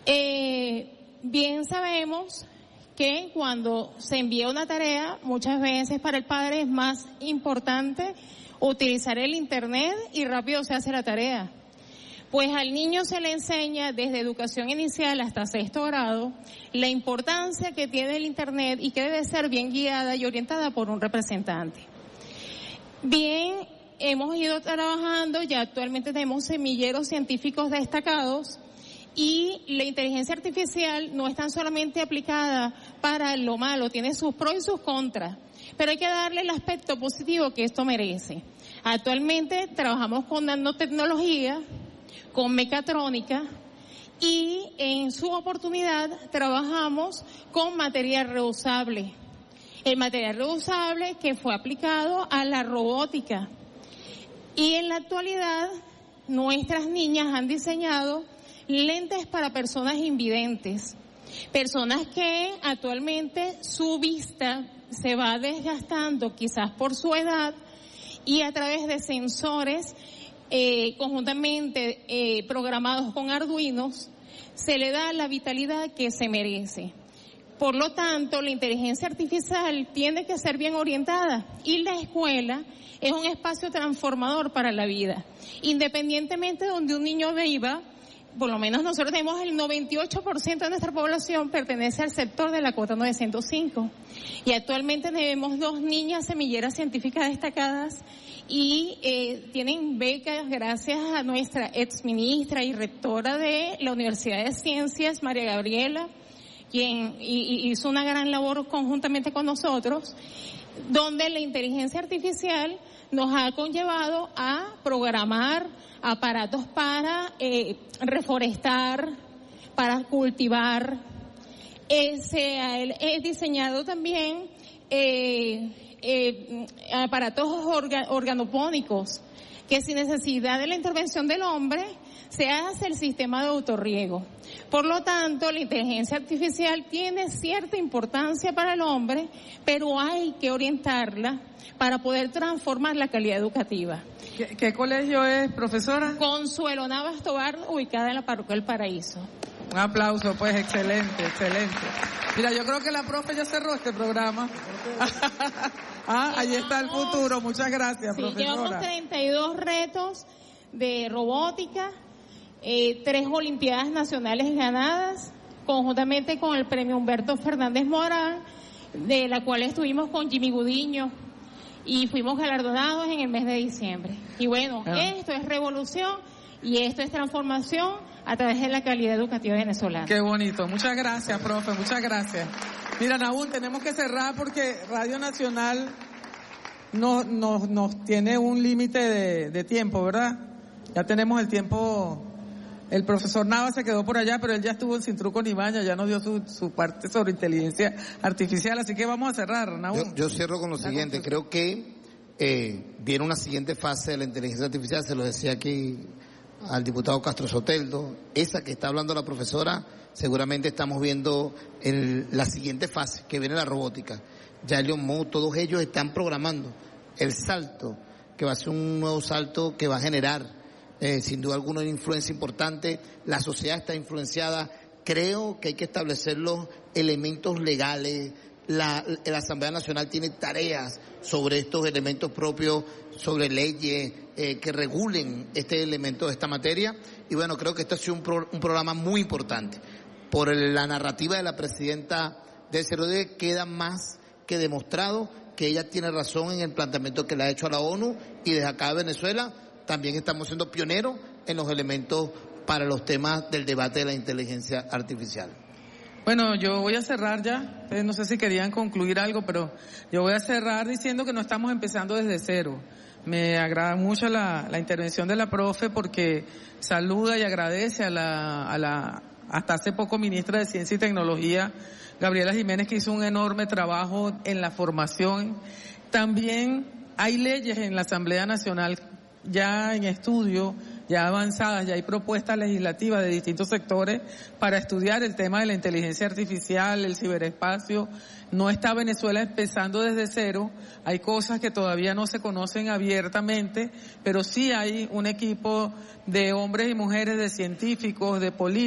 Bien sabemos que cuando se envía una tarea, muchas veces para el padre es más importante utilizar el internet y rápido se hace la tarea. Pues al niño se le enseña desde educación inicial hasta 6º grado la importancia que tiene el internet y que debe ser bien guiada y orientada por un representante. Bien, hemos ido trabajando, ya actualmente tenemos semilleros científicos destacados y la inteligencia artificial no es tan solamente aplicada para lo malo, tiene sus pros y sus contras, pero hay que darle el aspecto positivo que esto merece. Actualmente trabajamos con nanotecnología, con mecatrónica y en su oportunidad trabajamos con material reusable. El material reusable que fue aplicado a la robótica. Y en la actualidad nuestras niñas han diseñado lentes para personas invidentes, personas que actualmente su vista se va desgastando quizás por su edad y a través de sensores conjuntamente programados con Arduinos, se le da la vitalidad que se merece. Por lo tanto, la inteligencia artificial tiene que ser bien orientada y la escuela es un espacio transformador para la vida. Independientemente de donde un niño viva, por lo menos nosotros tenemos el 98% de nuestra población pertenece al sector de la cuota 905. Y actualmente tenemos 2 niñas semilleras científicas destacadas y tienen becas gracias a nuestra exministra y rectora de la Universidad de Ciencias, María Gabriela, quien hizo una gran labor conjuntamente con nosotros, donde la inteligencia artificial nos ha conllevado a programar aparatos para reforestar, para cultivar. Se ha diseñado también aparatos organopónicos, que sin necesidad de la intervención del hombre se hace el sistema de autorriego. Por lo tanto, la inteligencia artificial tiene cierta importancia para el hombre, pero hay que orientarla para poder transformar la calidad educativa. ¿Qué colegio es, profesora? Consuelo Navas Tobar, ubicada en la Parroquia del Paraíso. Un aplauso, pues, excelente, excelente. Mira, yo creo que la profe ya cerró este programa. Ahí está el futuro. Muchas gracias, profesora. Llevamos 32 retos de robótica, 3 Olimpiadas Nacionales ganadas, conjuntamente con el premio Humberto Fernández Morán, de la cual estuvimos con Jimmy Gudiño y fuimos galardonados en el mes de diciembre. Y bueno, esto es revolución y esto es transformación a través de la calidad educativa venezolana. Qué bonito. Muchas gracias, profe. Muchas gracias. Mira, Nahum, tenemos que cerrar porque Radio Nacional nos tiene un límite de tiempo, ¿verdad? Ya tenemos el tiempo. El profesor Nava se quedó por allá, pero él ya estuvo sin truco ni maña, ya nos dio su parte sobre inteligencia artificial, así que vamos a cerrar, Nahum. Yo cierro con lo siguiente. Creo que viene una siguiente fase de la inteligencia artificial, se lo decía aquí al diputado Castro Soteldo, esa que está hablando la profesora, seguramente estamos viendo la siguiente fase, que viene la robótica. Ya Elon Musk, todos ellos están programando el salto, que va a ser un nuevo salto que va a generar sin duda alguna una influencia importante. La sociedad está influenciada. Creo que hay que establecer los elementos legales. La Asamblea Nacional tiene tareas sobre estos elementos propios, sobre leyes que regulen este elemento de esta materia. Y bueno, creo que este ha sido un programa muy importante. Por la narrativa de la presidenta del CERODE queda más que demostrado que ella tiene razón en el planteamiento que le ha hecho a la ONU, y desde acá de Venezuela también estamos siendo pioneros en los elementos para los temas del debate de la inteligencia artificial. Bueno, yo voy a cerrar ya. No sé si querían concluir algo, pero yo voy a cerrar diciendo que no estamos empezando desde cero. Me agrada mucho la intervención de la profe porque saluda y agradece a la hasta hace poco ministra de Ciencia y Tecnología, Gabriela Jiménez, que hizo un enorme trabajo en la formación. También hay leyes en la Asamblea Nacional ya en estudio, ya avanzadas, ya hay propuestas legislativas de distintos sectores para estudiar el tema de la inteligencia artificial, el ciberespacio. No está Venezuela empezando desde cero, hay cosas que todavía no se conocen abiertamente, pero sí hay un equipo de hombres y mujeres, de científicos, de políticos,